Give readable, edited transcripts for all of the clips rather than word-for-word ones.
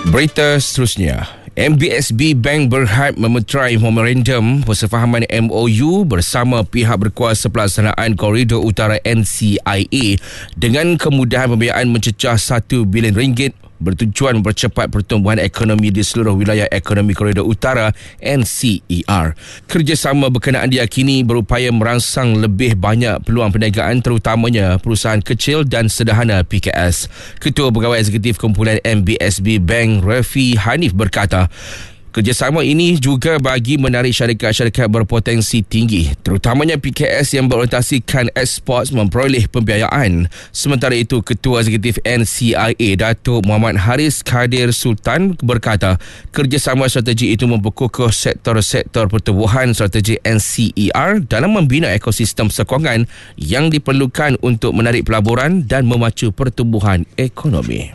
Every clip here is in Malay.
Berita seterusnya. MBSB Bank berhad memeterai memorandum persefahaman MOU bersama pihak berkuasa pelaksanaan Koridor Utara NCIA dengan kemudahan pembiayaan mencecah RM1 bilion bertujuan mempercepat pertumbuhan ekonomi di seluruh wilayah ekonomi Koridor Utara NCER. Kerjasama berkenaan diyakini berupaya merangsang lebih banyak peluang perniagaan terutamanya perusahaan kecil dan sederhana PKS. Ketua Pegawai Eksekutif Kumpulan MBSB Bank Rafi Hanif berkata, kerjasama ini juga bagi menarik syarikat-syarikat berpotensi tinggi, terutamanya PKS yang berorientasikan ekspor memperoleh pembiayaan. Sementara itu, Ketua Eksekutif NCIA Datuk Muhammad Haris Kadir Sultan berkata, kerjasama strategi itu memperkukuh sektor-sektor pertubuhan strategi NCER dalam membina ekosistem sokongan yang diperlukan untuk menarik pelaburan dan memacu pertumbuhan ekonomi.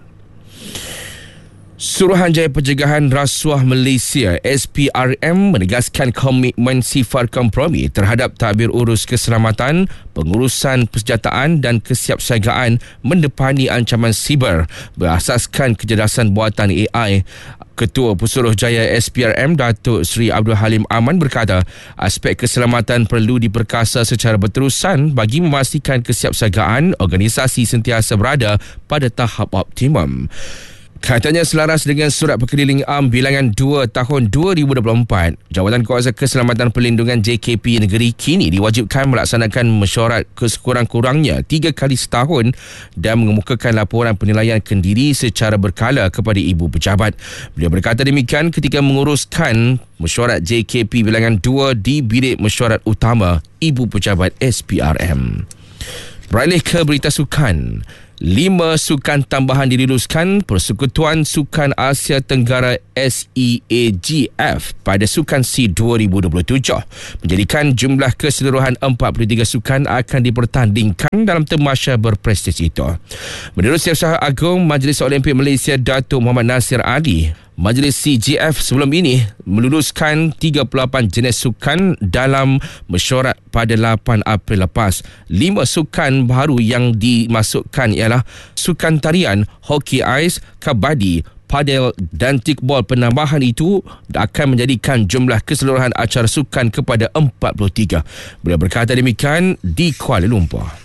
Suruhanjaya Pencegahan Rasuah Malaysia SPRM menegaskan komitmen sifar kompromi terhadap tadbir urus keselamatan, pengurusan persejahteraan dan kesiapsiagaan mendepani ancaman siber berasaskan kecerdasan buatan AI. Ketua Pusuruhjaya SPRM Datuk Seri Abdul Halim Aman berkata, aspek keselamatan perlu diperkasa secara berterusan bagi memastikan kesiapsiagaan organisasi sentiasa berada pada tahap optimum. Katanya selaras dengan Surat Perkeliling Am Bilangan 2 tahun 2024, Jawatan Kuasa Keselamatan Perlindungan JKP Negeri kini diwajibkan melaksanakan mesyuarat kesekurang-kurangnya 3 kali setahun dan mengemukakan laporan penilaian kendiri secara berkala kepada ibu pejabat. Beliau berkata demikian ketika menguruskan mesyuarat JKP Bilangan 2 di Bilik Mesyuarat Utama Ibu Pejabat SPRM. Beralih ke berita sukan. 5 sukan tambahan diluluskan Persekutuan Sukan Asia Tenggara SEAGF pada Sukan SEA 2027, menjadikan jumlah keseluruhan 43 sukan akan dipertandingkan dalam tamasya berprestij itu. Menurut Siasat Agung Majlis Olimpik Malaysia Datuk Muhammad Nasir Ali, Majlis CGF sebelum ini meluluskan 38 jenis sukan dalam mesyuarat pada 8 April lepas. 5 sukan baru yang dimasukkan ialah sukan tarian, hoki ais, kabadi, padel dan kickball. Penambahan itu akan menjadikan jumlah keseluruhan acara sukan kepada 43. Beliau berkata demikian di Kuala Lumpur.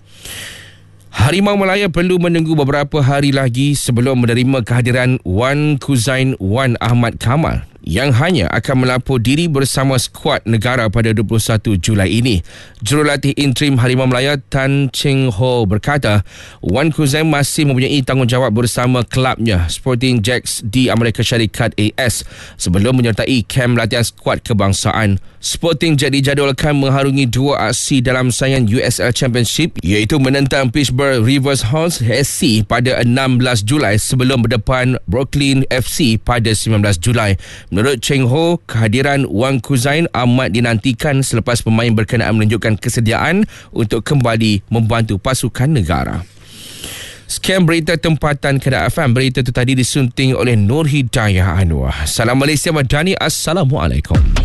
Harimau Malaya perlu menunggu beberapa hari lagi sebelum menerima kehadiran Wan Kuzain Wan Ahmad Kamal yang hanya akan melapor diri bersama skuad negara pada 21 Julai ini. Jurulatih interim Harimau Malaya Tan Cheng Ho berkata, Wan Kuzain masih mempunyai tanggungjawab bersama kelabnya Sporting Jacks di Amerika Syarikat AS sebelum menyertai kem latihan skuad kebangsaan. Sporting Jacks dijadualkan mengharungi 2 aksi dalam saingan USL Championship iaitu menentang Pittsburgh Rivers Horns SC pada 16 Julai sebelum berdepan Brooklyn FC pada 19 Julai. Menurut Cheng Ho, kehadiran Wan Kuzain amat dinantikan selepas pemain berkenaan menunjukkan kesediaan untuk kembali membantu pasukan negara. Sekian berita tempatan Kedah FM. Berita itu tadi disunting oleh Nur Hidayah Anwar. Salam Malaysia Madani. Assalamualaikum.